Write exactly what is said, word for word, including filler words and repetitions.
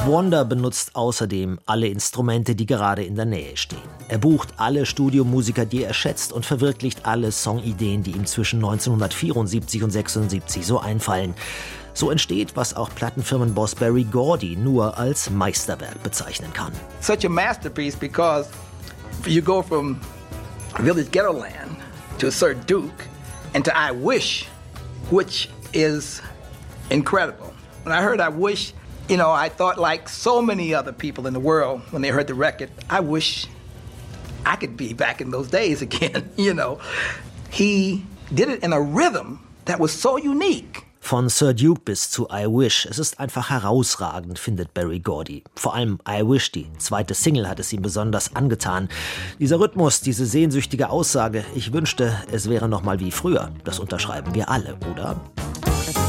Wonder benutzt außerdem alle Instrumente, die gerade in der Nähe stehen. Er bucht alle Studiomusiker, die er schätzt, und verwirklicht alle Songideen, die ihm zwischen neunzehnhundertvierundsiebzig und sechsundsiebzig so einfallen. So entsteht, was auch Plattenfirmenboss Berry Gordy nur als Meisterwerk bezeichnen kann. Such a masterpiece because you go from Village Ghettoland to Sir Duke and to I Wish, which is incredible. When I heard I Wish, you know, I thought like so many other people in the world when they heard the record, I wish I could be back in those days again, you know. He did it in a rhythm that was so unique. Von Sir Duke bis zu I Wish, es ist einfach herausragend, findet Berry Gordy. Vor allem I Wish, die zweite Single, hat es ihm besonders angetan. Dieser Rhythmus, diese sehnsüchtige Aussage, ich wünschte, es wäre noch mal wie früher, das unterschreiben wir alle, oder?